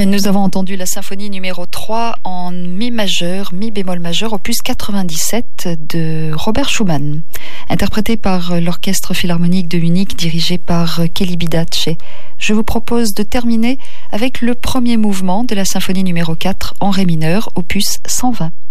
Nous avons entendu la symphonie numéro 3 en mi majeur, mi bémol majeur, opus 97 de Robert Schumann, interprété par l'Orchestre Philharmonique de Munich dirigé par Kelly Bidace. Je vous propose de terminer avec le premier mouvement de la symphonie numéro 4 en ré mineur, opus 120.